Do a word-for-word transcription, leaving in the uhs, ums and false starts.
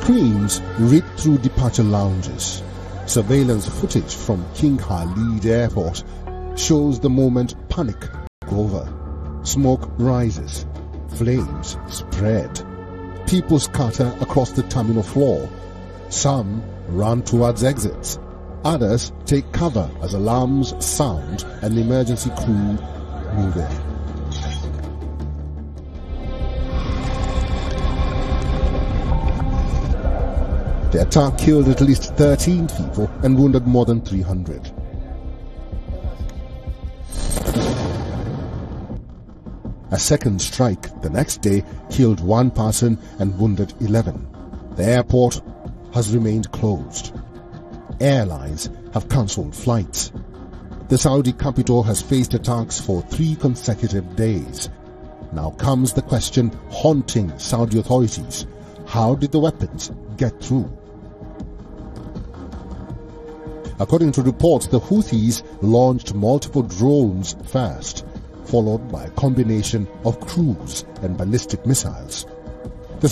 Screens rip through departure lounges. Surveillance footage from King Khalid Airport shows the moment panic took over. Smoke rises. Flames spread. People scatter across the terminal floor. Some run towards exits. Others take cover as alarms sound and the emergency crew move in. The attack killed at least thirteen people and wounded more than three hundred. A second strike the next day killed one person and wounded eleven. The airport has remained closed. Airlines have cancelled flights. The Saudi capital has faced attacks for three consecutive days. Now comes the question haunting Saudi authorities. How did the weapons get through? According to reports, the Houthis launched multiple drones first, followed by a combination of cruise and ballistic missiles.